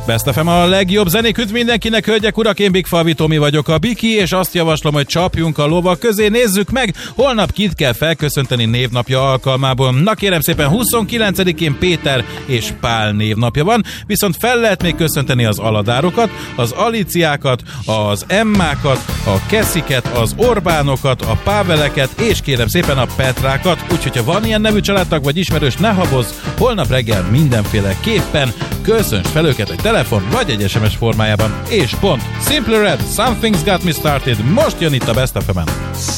Best FM a legjobb zenék üdv mindenkinek, hölgyek, urak, én Big Falvi Tomi vagyok, a Biki, és azt javaslom, hogy csapjunk a lovak közé, nézzük meg, holnap kit kell felköszönteni névnapja alkalmából. Na kérem szépen, 29-én Péter és Pál névnapja van, viszont fel lehet még köszönteni az Aladárokat, az Aliciákat, az Emmákat, a Kesziket, az Orbánokat, a Páveleket, és kérem szépen a Petrákat, úgyhogy ha van ilyen nevű családtag vagy ismerős, ne habozz, holnap reggel mindenféle képpen köszönts fel őket egy telefon vagy egy SMS formájában, és pont. Simply Red, Something's Got Me Started, most jön itt a Best FM-en.